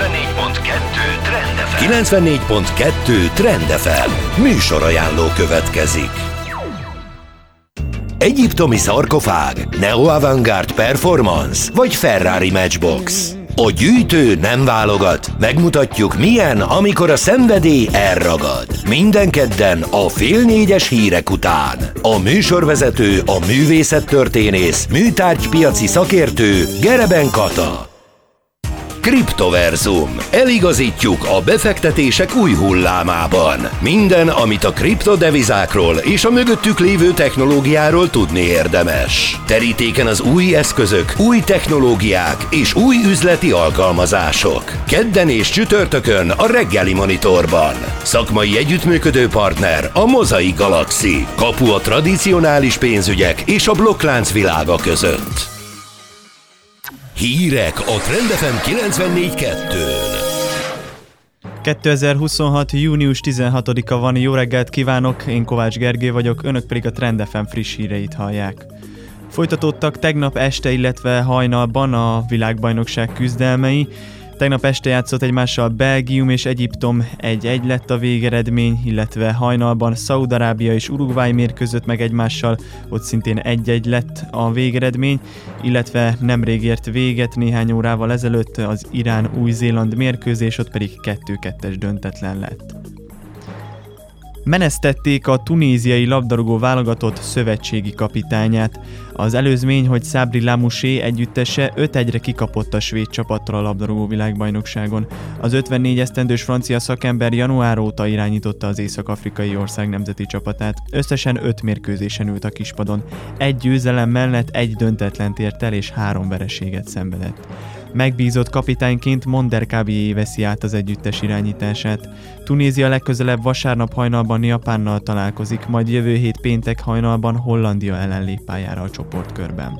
Trend FM. 94.2 Trend FM. Műsorajánló következik. Egyiptomi szarkofág, Neo Avantgarde Performance vagy Ferrari Matchbox. A gyűjtő nem válogat, megmutatjuk milyen, amikor a szenvedély elragad. Minden kedden a 3:30 hírek után. A műsorvezető, a művészettörténész, műtárgypiaci szakértő Gereben Kata. Kriptoverzum. Eligazítjuk a befektetések új hullámában. Minden, amit a kriptodevizákról és a mögöttük lévő technológiáról tudni érdemes. Terítéken az új eszközök, új technológiák és új üzleti alkalmazások. Kedden és csütörtökön a reggeli monitorban. Szakmai együttműködő partner a Mozaik Galaxy. Kapu a tradicionális pénzügyek és a blokklánc világa között. Hírek a Trend FM 94.2-n. 2026. június 16-a van, jó reggelt kívánok, én Kovács Gergő vagyok, önök pedig a Trend FM friss híreit hallják. Folytatódtak tegnap este, illetve hajnalban a világbajnokság küzdelmei. Tegnap este játszott egymással Belgium és Egyiptom, 1-1 lett a végeredmény, illetve hajnalban Szaúd-Arábia és Uruguay mérkőzött meg egymással, ott szintén 1-1 lett a végeredmény, illetve nemrég ért véget néhány órával ezelőtt az Irán-Új-Zéland mérkőzés, ott pedig 2-2-es döntetlen lett. Menesztették a tunéziai labdarúgó válogatott szövetségi kapitányát. Az előzmény, hogy Sabri Lamouché együttese 5-1-re kikapott a svéd csapattól a labdarúgó világbajnokságon. Az 54 esztendős francia szakember január óta irányította az észak-afrikai ország nemzeti csapatát. Összesen 5 mérkőzésen ült a kispadon. 1 győzelem mellett 1 döntetlent ért el és 3 vereséget szenvedett. Megbízott kapitányként Monderkabié veszi át az együttes irányítását. Tunézia legközelebb vasárnap hajnalban Japánnal találkozik, majd jövő hét péntek hajnalban Hollandia ellen lép pályára a csoportkörben.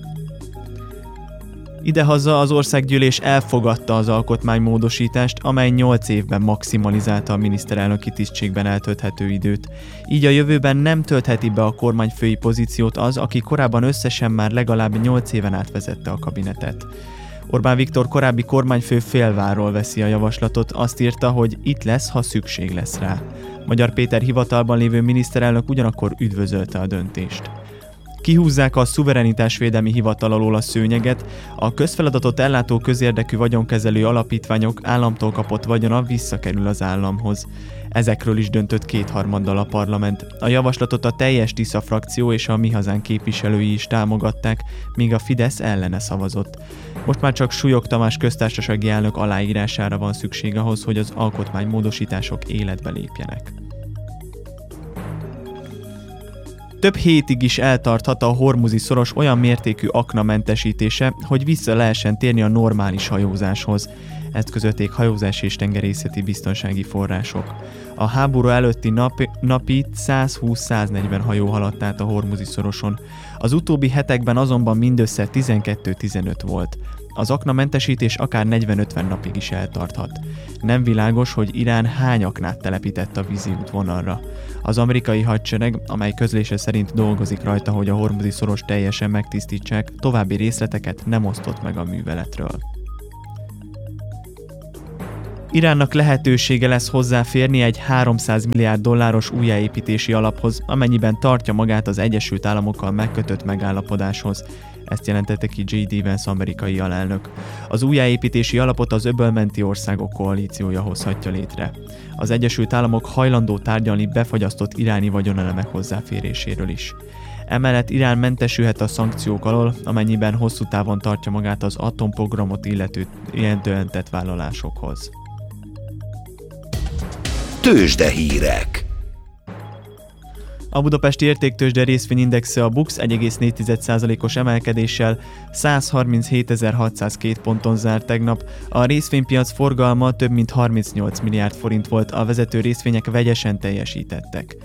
Idehaza az országgyűlés elfogadta az alkotmánymódosítást, amely 8 évben maximalizálta a miniszterelnöki tisztségben eltölthető időt. Így a jövőben nem töltheti be a kormányfői pozíciót az, aki korábban összesen már legalább 8 éven át vezette a kabinetet. Orbán Viktor korábbi kormányfő félváról veszi a javaslatot, azt írta, hogy itt lesz, ha szükség lesz rá. Magyar Péter hivatalban lévő miniszterelnök ugyanakkor üdvözölte a döntést. Kihúzzák a szuverenitásvédelmi hivatal alól a szőnyeget, a közfeladatot ellátó közérdekű vagyonkezelő alapítványok államtól kapott vagyona visszakerül az államhoz. Ezekről is döntött 2/3 a parlament. A javaslatot a teljes Tisza frakció és a Mi Hazánk képviselői is támogatták, míg a Fidesz ellene szavazott. Most már csak Súlyog Tamás köztársasági elnök aláírására van szükség ahhoz, hogy az alkotmánymódosítások életbe lépjenek. Több hétig is eltarthat a Hormuzi szoros olyan mértékű aknamentesítése, hogy vissza lehessen térni a normális hajózáshoz. Ezt közölték hajózási és tengerészeti biztonsági források. A háború előtti napi 120-140 hajó haladt át a Hormuzi szoroson. Az utóbbi hetekben azonban mindössze 12-15 volt. Az aknamentesítés akár 40-50 napig is eltarthat. Nem világos, hogy Irán hány aknát telepített a vízi útvonalra. Az amerikai hadsereg, amely közlése szerint dolgozik rajta, hogy a Hormuzi szoros teljesen megtisztítsák, további részleteket nem osztott meg a műveletről. Iránnak lehetősége lesz hozzáférni egy 300 milliárd dolláros újjáépítési alaphoz, amennyiben tartja magát az Egyesült Államokkal megkötött megállapodáshoz. Ezt jelentette ki J.D. Vance amerikai alelnök. Az újjáépítési alapot az öbölmenti országok koalíciója hozhatja létre. Az Egyesült Államok hajlandó tárgyalni befagyasztott iráni vagyonelemek hozzáféréséről is. Emellett Irán mentesülhet a szankciók alól, amennyiben hosszú távon tartja magát az atomprogramot illetően tett vállalásokhoz. Tőzsdehírek. A budapesti értéktőzsde részvényindexe a BUX 1,4%-os emelkedéssel 137.602 ponton zárt tegnap. A részvénypiac forgalma több mint 38 milliárd forint volt, a vezető részvények vegyesen teljesítettek.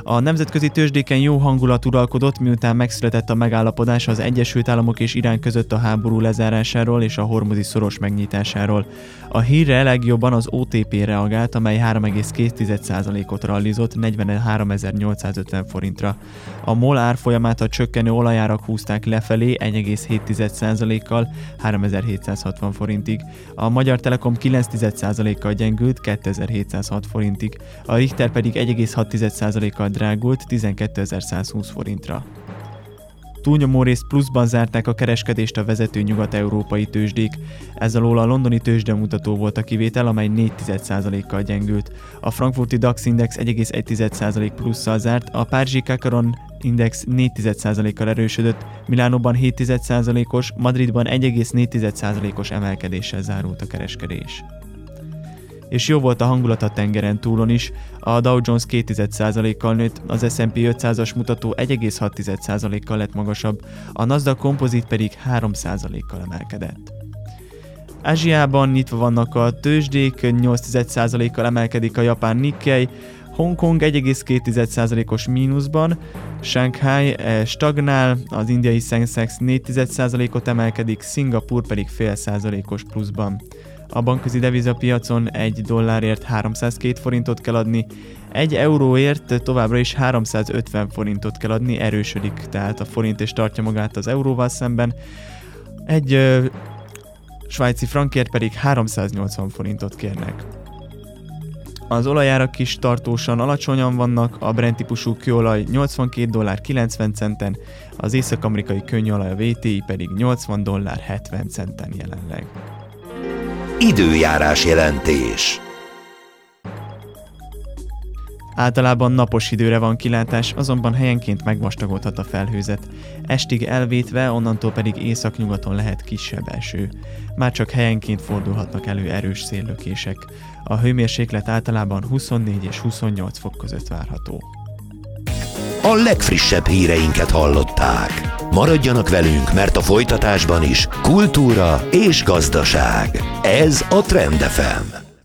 A nemzetközi tőzsdéken jó hangulat uralkodott, miután megszületett a megállapodás az Egyesült Államok és Irán között a háború lezárásáról és a hormuzi szoros megnyitásáról. A hírre legjobban az OTP reagált, amely 3,2%-ot rallizott 43.850 forintra. A MOL árfolyamát a csökkenő olajárak húzták lefelé 1,7%-kal 3.760 forintig. A Magyar Telekom 9%-kal gyengült 2.706 forintig, a Richter pedig 1,6%-kal drágult 12.120 forintra. Túlnyomó részt pluszban zárták a kereskedést a vezető nyugat-európai tőzsdék. Ez alól a londoni tőzsdemutató volt a kivétel, amely 4,1%-kal gyengült. A frankfurti DAX index 1,1% plusszal zárt, a párizsi CAC index 4,1%-kal erősödött, Milánóban 7,1%-os, Madridban 1,4%-os emelkedéssel zárult a kereskedés. És jó volt a hangulat a tengeren túlon is, a Dow Jones 2,1%-kal nőtt, az S&P 500-as mutató 1,6%-kal lett magasabb, a Nasdaq Composite pedig 3%-kal emelkedett. Ázsiában nyitva vannak a tőzsdék, 8,1%-kal emelkedik a japán Nikkei, Hongkong 1,2%-os mínuszban, Shanghai stagnál, az indiai Sensex 4,1%-ot emelkedik, Szingapúr pedig 0,5%-os pluszban. A bankközi devizapiacon $1 302 forintot kell adni, 1 euróért továbbra is 350 forintot kell adni, erősödik tehát a forint és tartja magát az euróval szemben, egy svájci frankért pedig 380 forintot kérnek. Az olajárak is tartósan alacsonyan vannak, a Brent típusú kőolaj $82.90, az észak-amerikai könnyolaj a WTI pedig $80.70 jelenleg. Időjárás jelentés. Általában napos időre van kilátás, azonban helyenként megvastagodhat a felhőzet. Estig elvétve, onnantól pedig északnyugaton lehet kisebb eső. Már csak helyenként fordulhatnak elő erős széllökések. A hőmérséklet általában 24 és 28 fok között várható. A legfrissebb híreinket hallották. Maradjanak velünk, mert a folytatásban is kultúra és gazdaság. Ez a Trend FM.